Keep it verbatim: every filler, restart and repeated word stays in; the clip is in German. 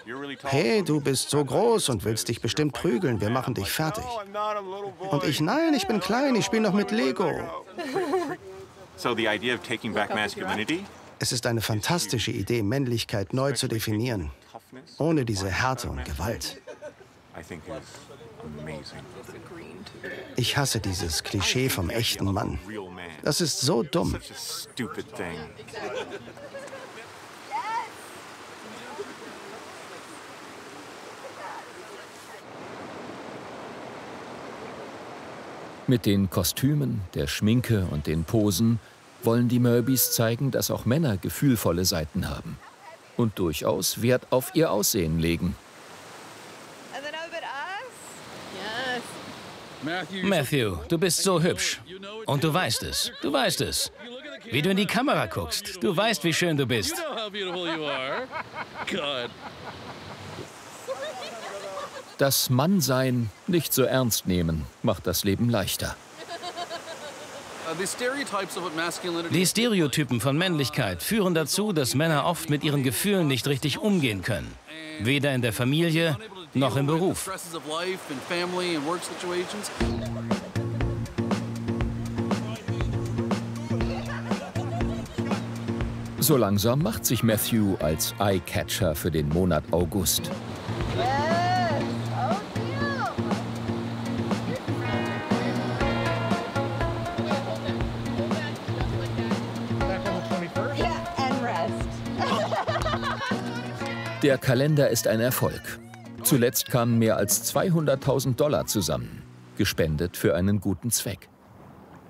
Hey, du bist so groß und willst dich bestimmt prügeln. Wir machen dich fertig. Und ich, nein, ich bin klein, ich spiele noch mit Lego. Es ist eine fantastische Idee, Männlichkeit neu zu definieren, ohne diese Härte und Gewalt. Ich hasse dieses Klischee vom echten Mann. Das ist so dumm. Mit den Kostümen, der Schminke und den Posen wollen die Murbys zeigen, dass auch Männer gefühlvolle Seiten haben und durchaus Wert auf ihr Aussehen legen. Matthew, du bist so hübsch. Und du weißt es. Du weißt es. Wie du in die Kamera guckst. Du weißt, wie schön du bist. Das Mannsein nicht so ernst nehmen, macht das Leben leichter. Die Stereotypen von Männlichkeit führen dazu, dass Männer oft mit ihren Gefühlen nicht richtig umgehen können. Weder in der Familie noch im Beruf. So langsam macht sich Matthew als Eyecatcher für den Monat August. Der Kalender ist ein Erfolg. Zuletzt kamen mehr als zweihunderttausend Dollar zusammen, gespendet für einen guten Zweck.